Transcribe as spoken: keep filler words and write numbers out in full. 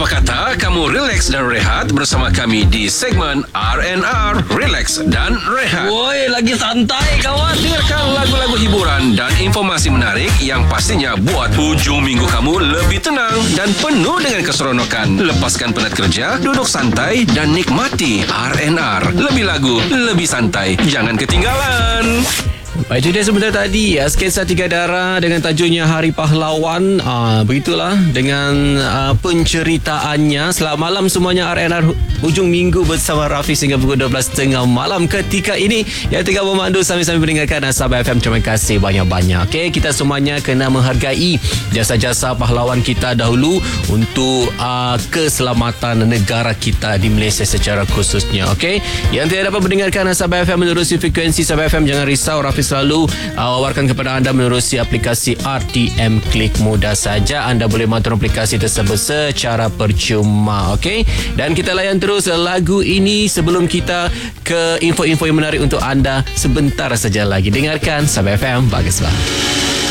Apa kata kamu relax dan rehat bersama kami di segmen R and R, Relax dan Rehat. Woi, lagi santai kawan. Dengarkan lagu-lagu hiburan dan informasi menarik yang pastinya buat hujung minggu kamu lebih tenang dan penuh dengan keseronokan. Lepaskan penat kerja, duduk santai dan nikmati R and R. Lebih lagu, lebih santai. Jangan ketinggalan. Baik, itu dia sebentar tadi ya, sketsa tiga darah dengan tajuknya Hari Pahlawan. Ah, begitulah dengan ah, penceritaannya. Selamat malam semuanya, R and R hujung minggu bersama Rafiq sehingga pukul dua belas tiga puluh malam ketika ini yang tengah memandu sambil-sambil mendengarkan Sabah F M. Terima kasih banyak-banyak. Okey, kita semuanya kena menghargai jasa-jasa pahlawan kita dahulu untuk ah, keselamatan negara kita di Malaysia secara khususnya. Okey, yang tidak dapat mendengarkan Sabah F M menerusi frekuensi Sabah F M, jangan risau, Rafiq selalu uh, wawarkan kepada anda menerusi aplikasi R T M Klik. Mudah saja anda boleh matur aplikasi tersebut secara percuma. Okey, dan kita layan terus lagu ini sebelum kita ke info-info yang menarik untuk anda sebentar saja lagi. Dengarkan Sabah F M, baguslah.